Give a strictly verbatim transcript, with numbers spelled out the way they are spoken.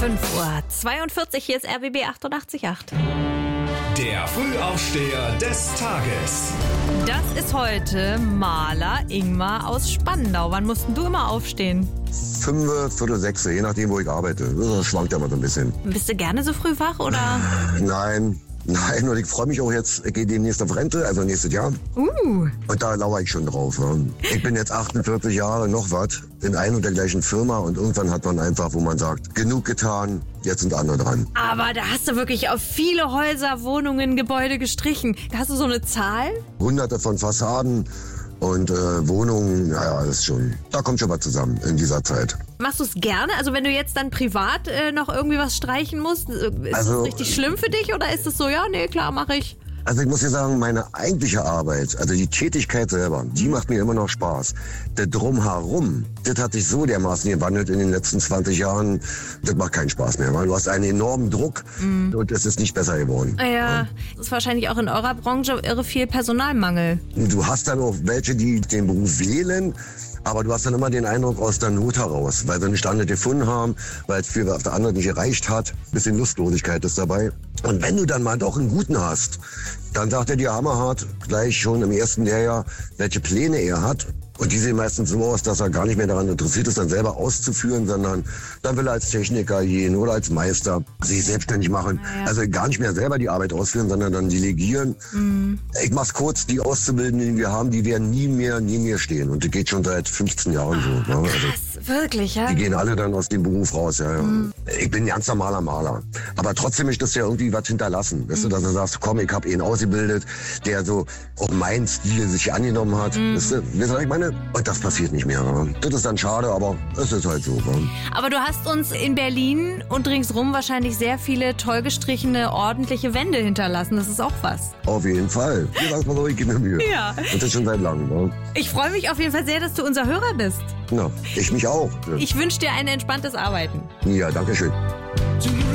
fünf Uhr zweiundvierzig, hier ist R B B achtundachtzig Komma acht. Der Frühaufsteher des Tages. Das ist heute Maler Ingmar aus Spandau. Wann musst denn du immer aufstehen? Fünf, Viertel sechs, je nachdem, wo ich arbeite. Das schwankt ja mal so ein bisschen. Bist du gerne so früh wach, oder? Nein, nein, und ich freue mich auch jetzt, ich gehe demnächst auf Rente, also nächstes Jahr. Uh. Und da lauere ich schon drauf. Ja. Ich bin jetzt achtundvierzig Jahre, noch was, in ein und der gleichen Firma und irgendwann hat man einfach, wo man sagt, genug getan, jetzt sind andere dran. Aber da hast du wirklich auf viele Häuser, Wohnungen, Gebäude gestrichen. Hast du so eine Zahl? Hunderte von Fassaden und äh, Wohnungen, naja, das ist schon, da kommt schon was zusammen in dieser Zeit. Machst du es gerne? Also wenn du jetzt dann privat äh, noch irgendwie was streichen musst, ist Also, das richtig schlimm für dich oder ist es so, ja, nee, klar, mache ich? Also ich muss dir sagen, meine eigentliche Arbeit, also die Tätigkeit selber, die macht mir immer noch Spaß. Der Drumherum, das hat sich so dermaßen gewandelt in den letzten zwanzig Jahren, das macht keinen Spaß mehr, weil du hast einen enormen Druck mm. und es ist nicht besser geworden. Ja, ja, das ist wahrscheinlich auch in eurer Branche irre viel Personalmangel. Du hast dann auch welche, die den Beruf wählen, aber du hast dann immer den Eindruck aus der Not heraus, weil sie einen Standard gefunden haben, weil es für auf der anderen nicht gereicht hat. Ein bisschen Lustlosigkeit ist dabei. Und wenn du dann mal doch einen guten hast, dann sagt er dir hammerhart gleich schon im ersten Lehrjahr, welche Pläne er hat. Und die sehen meistens so aus, dass er gar nicht mehr daran interessiert ist, dann selber auszuführen, sondern dann will er als Techniker gehen oder als Meister sich selbstständig machen. Ja. Also gar nicht mehr selber die Arbeit ausführen, sondern dann delegieren. Mhm. Ich mach's kurz, die Auszubildenden, die wir haben, die werden nie mehr, nie mehr stehen. Und das geht schon seit fünfzehn Jahren so. Oh, ne? krass, also, wirklich, ja? die gehen alle dann aus dem Beruf raus, ja, ja. Mhm. Ich bin ein ganz normaler Maler. Aber trotzdem ist das ja irgendwie was hinterlassen. Weißt mhm. du, dass du sagst, komm, ich hab ihn ausgebildet, der so auch meinen Stil sich angenommen hat. Mhm. Weißt du, weißt du, was ich meine? Und das passiert nicht mehr. Ne? Das ist dann schade, aber es ist halt so. Ne? Aber du hast uns in Berlin und ringsrum wahrscheinlich sehr viele toll gestrichene, ordentliche Wände hinterlassen. Das ist auch was. Auf jeden Fall. Hier sagst mal so, ich gebe mir Mühe. Ja. Und das schon seit langem. Ne? Ich freue mich auf jeden Fall sehr, dass du unser Hörer bist. Na, ich mich auch. Ich wünsche dir ein entspanntes Arbeiten. Ja, danke schön.